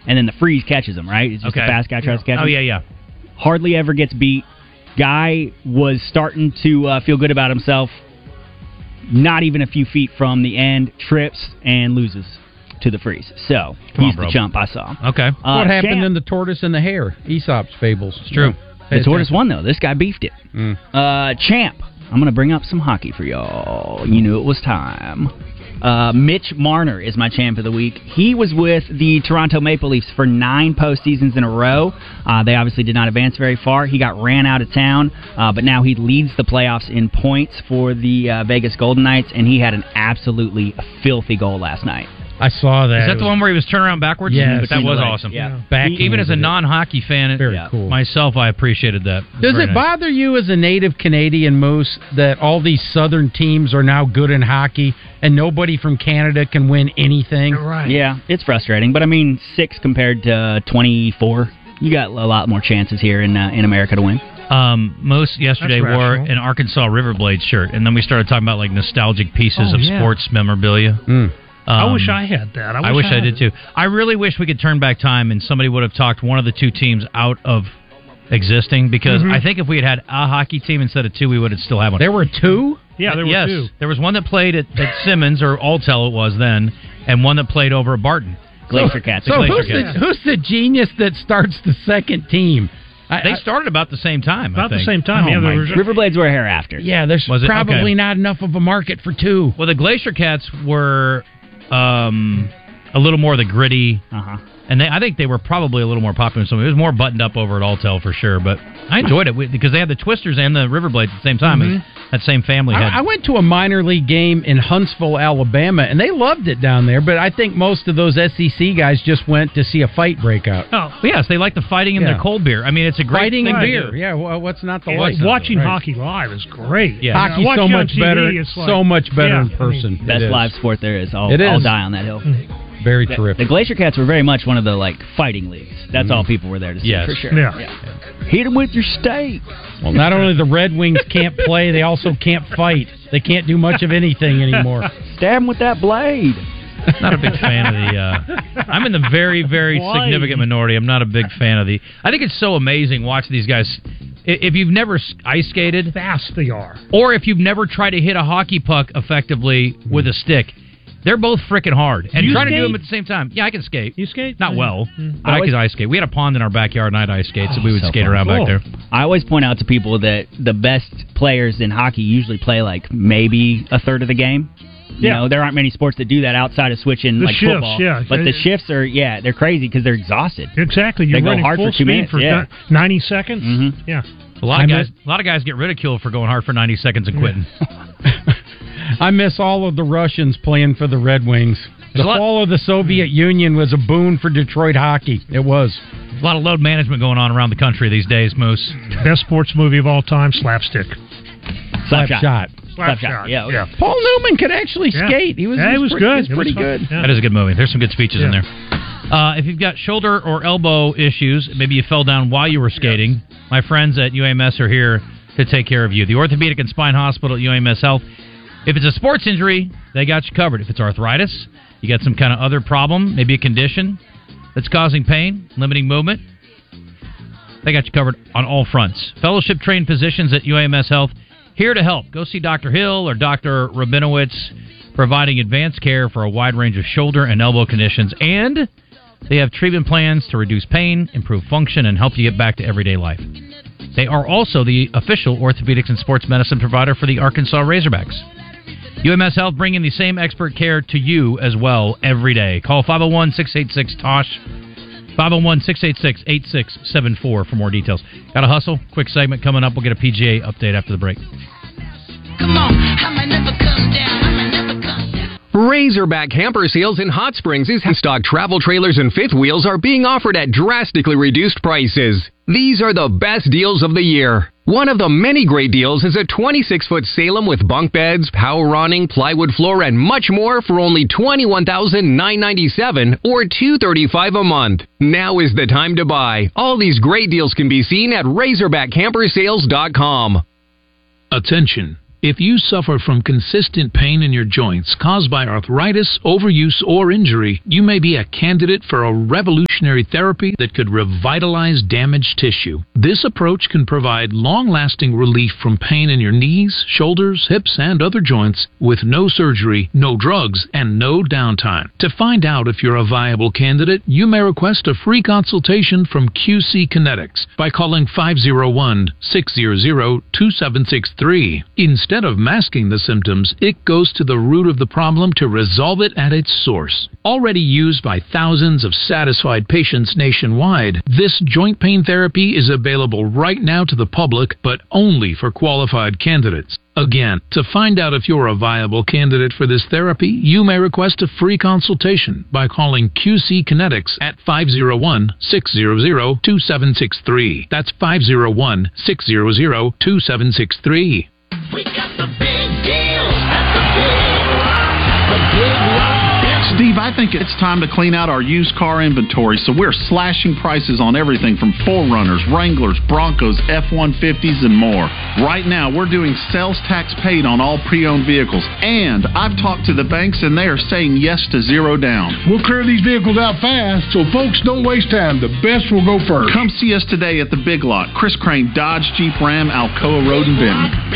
and then the freeze catches him, right? It's just a fast guy tries to catch him. Oh, yeah. Hardly ever gets beat. Guy was starting to feel good about himself. Not even a few feet from the end, trips and loses to the freeze. So, he's the chump I saw. Okay. What happened in The Tortoise and the Hare? Aesop's Fables. It's true. The tortoise won, though. This guy beefed it. Champ. I'm going to bring up some hockey for y'all. You knew it was time. Mitch Marner is my champ of the week. He was with the Toronto Maple Leafs for 9 postseasons in a row. They obviously did not advance very far. He got ran out of town, but now he leads the playoffs in points for the Vegas Golden Knights, and he had an absolutely filthy goal last night. I saw that. Is that the one where he was turning around backwards? Yes. That was awesome. Yeah. Even as a non-hockey fan, very cool. Myself, I appreciated that. Does it bother you as a native Canadian, Moose, that all these southern teams are now good in hockey and nobody from Canada can win anything? Right. Yeah, it's frustrating. But, 6 compared to 24. You got a lot more chances here in America to win. Moose yesterday wore an Arkansas Riverblades shirt, and then we started talking about nostalgic pieces of sports memorabilia. I wish I had that. I wish I did too. I really wish we could turn back time and somebody would have talked one of the two teams out of existing, because I think if we had a hockey team instead of 2, we would have still had one. There were 2? Yeah, there were 2. There was one that played at Simmons, or Alltel it was then, and one that played over at Barton. Glacier Cats. So who's the genius that starts the second team? They started about the same time, About the same time. Riverblades were hereafter. Yeah, there's probably not enough of a market for 2. Well, the Glacier Cats were a little more the gritty, and I think they were probably a little more popular. So it was more buttoned up over at Alltel for sure. But I enjoyed it because they had the Twisters and the Riverblades at the same time. That same family had. I went to a minor league game in Huntsville, Alabama, and they loved it down there. But I think most of those SEC guys just went to see a fight break out. Oh, yes, they like the fighting in their cold beer. I mean, it's a great fighting thing and to beer. do. Yeah, wat's not the watching hockey live is great. Yeah. Hockey's so much better. So much better in person. Best live sport there is. I'll die on that hill. Very terrific. The Glacier Cats were very much one of the fighting leagues. That's all people were there to see, for sure. Yeah. Hit them with your steak. Well, not only the Red Wings can't play, they also can't fight. They can't do much of anything anymore. Stab them with that blade. Not a big fan of the... I'm in the very, very significant minority. I'm not a big fan of the... I think it's so amazing watching these guys. If you've never ice skated... Fast they are. Or if you've never tried to hit a hockey puck effectively with a stick... They're both freaking hard. And trying to do them at the same time. Yeah, I can skate. You skate? Not well, but I can ice skate. We had a pond in our backyard, and I'd ice skate, so we would skate around back there. I always point out to people that the best players in hockey usually play maybe a third of the game. You know, there aren't many sports that do that outside of switching shifts, football. Yeah. But the shifts are, they're crazy because they're exhausted. Exactly. You're they go hard full for 2 minutes. for 90 seconds. Mm-hmm. Yeah. A lot of guys get ridiculed for going hard for 90 seconds and quitting. I miss all of the Russians playing for the Red Wings. The fall of the Soviet Union was a boon for Detroit hockey. It was. There's a lot of load management going on around the country these days, Moose. Best sports movie of all time, Slapstick. Slapshot. Slapshot. Yeah. Paul Newman could actually skate. He was good. He was pretty good. Yeah. That is a good movie. There's some good speeches in there. If you've got shoulder or elbow issues, maybe you fell down while you were skating, my friends at UAMS are here to take care of you. The Orthopedic and Spine Hospital at UAMS Health. If it's a sports injury, they got you covered. If it's arthritis, you got some kind of other problem, maybe a condition that's causing pain, limiting movement, they got you covered on all fronts. Fellowship-trained physicians at UAMS Health, here to help. Go see Dr. Hill or Dr. Rabinowitz, providing advanced care for a wide range of shoulder and elbow conditions. And they have treatment plans to reduce pain, improve function, and help you get back to everyday life. They are also the official orthopedics and sports medicine provider for the Arkansas Razorbacks. UMS Health bringing the same expert care to you as well every day. Call 501-686-TOSH, 501-686-8674 for more details. Got to hustle. Quick segment coming up. We'll get a PGA update after the break. Come on, I might never come down. Razorback Camper Sales in Hot Springs is in stock. Travel trailers and fifth wheels are being offered at drastically reduced prices. These are the best deals of the year. One of the many great deals is a 26-foot Salem with bunk beds, power awning, plywood floor, and much more for only $21,997 or $235 a month. Now is the time to buy. All these great deals can be seen at RazorbackCampersales.com. Attention. If you suffer from consistent pain in your joints caused by arthritis, overuse, or injury, you may be a candidate for a revolutionary therapy that could revitalize damaged tissue. This approach can provide long-lasting relief from pain in your knees, shoulders, hips, and other joints with no surgery, no drugs, and no downtime. To find out if you're a viable candidate, you may request a free consultation from QC Kinetics by calling 501-600-2763. Instead of masking the symptoms, it goes to the root of the problem to resolve it at its source. Already used by thousands of satisfied patients nationwide, this joint pain therapy is available right now to the public, but only for qualified candidates. Again, to find out if you're a viable candidate for this therapy, you may request a free consultation by calling QC Kinetics at 501-600-2763. That's 501-600-2763. We got the big deal at the big lot. Steve, I think it's time to clean out our used car inventory, so we're slashing prices on everything from 4Runners, Wranglers, Broncos, F-150s, and more. Right now, we're doing sales tax paid on all pre-owned vehicles, and I've talked to the banks, and they are saying yes to 0 down. We'll clear these vehicles out fast, so folks don't waste time. The best will go first. Come see us today at the Big Lot, Chris Crane Dodge Jeep Ram, Alcoa Road in Benton.